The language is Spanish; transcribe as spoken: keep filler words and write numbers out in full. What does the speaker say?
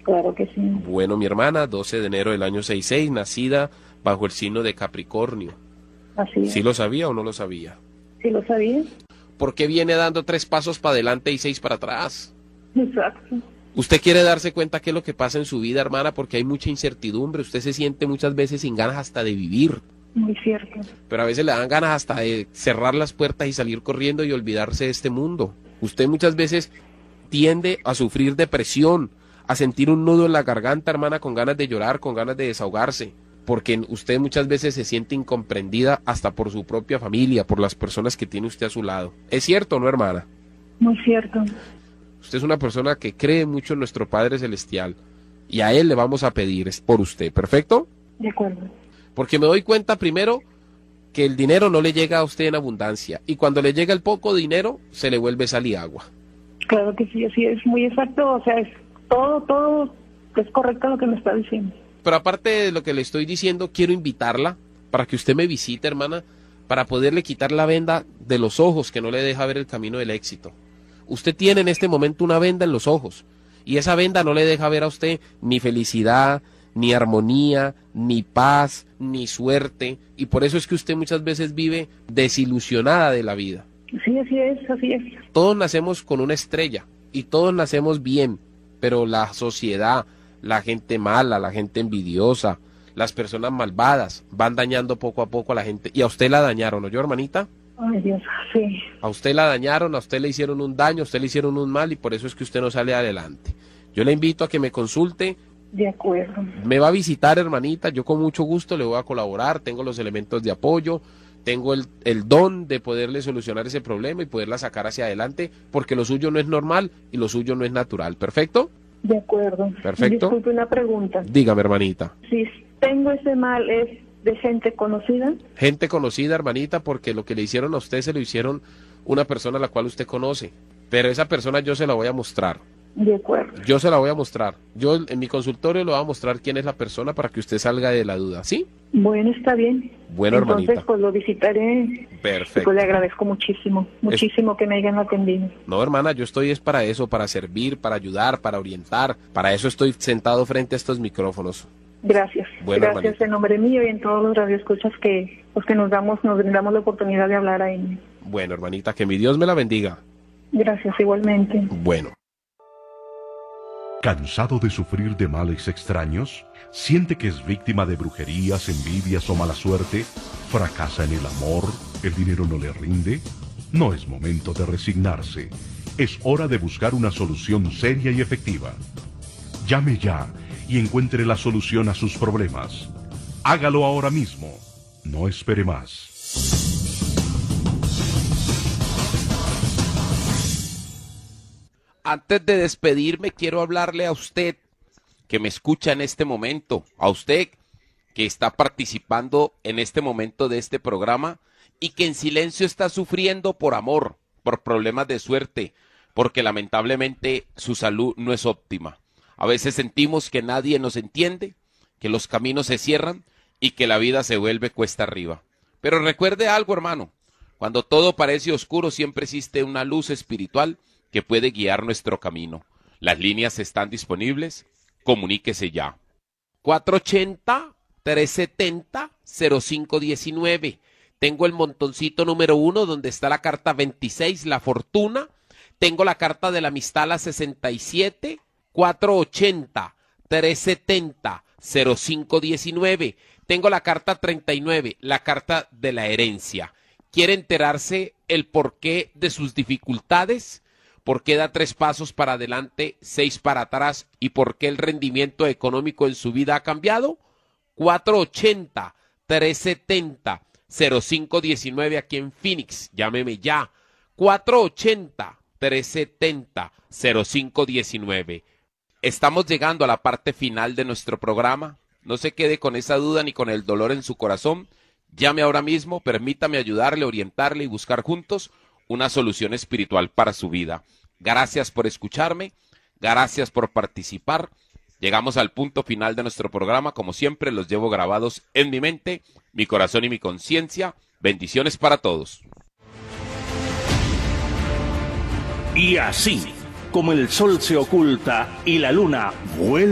Claro que sí. Bueno, mi hermana, doce de enero del año sesenta y seis, nacida bajo el signo de Capricornio. Así es. ¿Sí lo sabía o no lo sabía? Sí lo sabía. ¿Por qué viene dando tres pasos para adelante y seis para atrás? Exacto. Usted quiere darse cuenta qué es lo que pasa en su vida, hermana, porque hay mucha incertidumbre. Usted se siente muchas veces sin ganas hasta de vivir. Muy cierto. Pero a veces le dan ganas hasta de cerrar las puertas y salir corriendo y olvidarse de este mundo. Usted muchas veces tiende a sufrir depresión, a sentir un nudo en la garganta, hermana, con ganas de llorar, con ganas de desahogarse, porque usted muchas veces se siente incomprendida hasta por su propia familia, por las personas que tiene usted a su lado. ¿Es cierto o no, hermana? Muy cierto. Usted es una persona que cree mucho en nuestro Padre Celestial y a Él le vamos a pedir, es por usted, ¿perfecto? De acuerdo. Porque me doy cuenta primero que el dinero no le llega a usted en abundancia y cuando le llega el poco dinero se le vuelve sal y agua. Claro que sí, así es, muy exacto, o sea, es todo, todo es correcto lo que me está diciendo. Pero aparte de lo que le estoy diciendo, quiero invitarla para que usted me visite, hermana, para poderle quitar la venda de los ojos que no le deja ver el camino del éxito. Usted tiene en este momento una venda en los ojos y esa venda no le deja ver a usted ni felicidad, ni armonía, ni paz, ni suerte, y por eso es que usted muchas veces vive desilusionada de la vida. Sí, así es, así es. Todos nacemos con una estrella y todos nacemos bien, pero la sociedad, la gente mala, la gente envidiosa, las personas malvadas van dañando poco a poco a la gente, y a usted la dañaron, ¿no yo, hermanita? Ay, Dios, sí. A usted la dañaron, a usted le hicieron un daño, a usted le hicieron un mal y por eso es que usted no sale adelante. Yo le invito a que me consulte. De acuerdo. Me va a visitar, hermanita, yo con mucho gusto le voy a colaborar, tengo los elementos de apoyo, tengo el, el don de poderle solucionar ese problema y poderla sacar hacia adelante, porque lo suyo no es normal y lo suyo no es natural, ¿perfecto? De acuerdo. Perfecto. Disculpe, una pregunta. Dígame, hermanita. Si tengo ese mal, ¿es de gente conocida? Gente conocida, hermanita, porque lo que le hicieron a usted se lo hicieron una persona a la cual usted conoce, pero esa persona yo se la voy a mostrar. De acuerdo. Yo se la voy a mostrar. Yo en mi consultorio le voy a mostrar quién es la persona para que usted salga de la duda, ¿sí? Bueno, está bien. Bueno, Entonces, hermanita. pues lo visitaré. Perfecto. Y pues le agradezco muchísimo, muchísimo es... que me hayan atendido. No, hermana, yo estoy es para eso, para servir, para ayudar, para orientar. Para eso estoy sentado frente a estos micrófonos. Gracias. Bueno, Gracias hermanita. En nombre mío y en todos los radioescuchas que, pues, que nos damos, nos damos la oportunidad de hablar ahí. Bueno, hermanita, que mi Dios me la bendiga. Gracias, igualmente. Bueno. ¿Cansado de sufrir de males extraños? ¿Siente que es víctima de brujerías, envidias o mala suerte? ¿Fracasa en el amor? ¿El dinero no le rinde? No es momento de resignarse. Es hora de buscar una solución seria y efectiva. Llame ya y encuentre la solución a sus problemas. Hágalo ahora mismo. No espere más. Antes de despedirme, quiero hablarle a usted que me escucha en este momento, a usted que está participando en este momento de este programa y que en silencio está sufriendo por amor, por problemas de suerte, porque lamentablemente su salud no es óptima. A veces sentimos que nadie nos entiende, que los caminos se cierran y que la vida se vuelve cuesta arriba. Pero recuerde algo, hermano, cuando todo parece oscuro siempre existe una luz espiritual que puede guiar nuestro camino. Las líneas están disponibles, comuníquese ya. cuatro ochenta, trescientos setenta, cero cinco diecinueve. Tengo el montoncito número uno donde está la carta veintiséis, la fortuna. Tengo la carta de la amistad, la sesenta y siete, cuatro ochenta, trescientos setenta, cero cinco diecinueve. Tengo la carta treinta y nueve, la carta de la herencia. ¿Quiere enterarse el porqué de sus dificultades? ¿Por qué da tres pasos para adelante, seis para atrás? ¿Y por qué el rendimiento económico en su vida ha cambiado? cuatro ochenta, trescientos setenta, cero cinco diecinueve aquí en Phoenix. Llámeme ya. cuatro ochenta, trescientos setenta, cero cinco diecinueve. Estamos llegando a la parte final de nuestro programa. No se quede con esa duda ni con el dolor en su corazón. Llame ahora mismo, permítame ayudarle, orientarle y buscar juntos una solución espiritual para su vida. Gracias por escucharme, gracias por participar. Llegamos al punto final de nuestro programa. Como siempre, los llevo grabados en mi mente, mi corazón y mi conciencia. Bendiciones para todos. Y así, como el sol se oculta y la luna vuelve